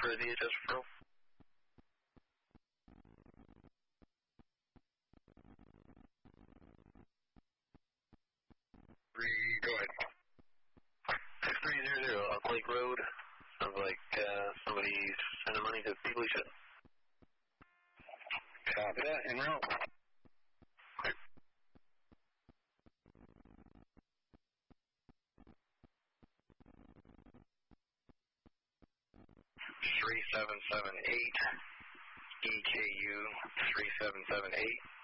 for the DHS referral. Go ahead. 6300 Oak Lake Road. Sounds like somebody sending money to people he shouldn't. Copy that. En route. Okay. 3778 EKU 3778.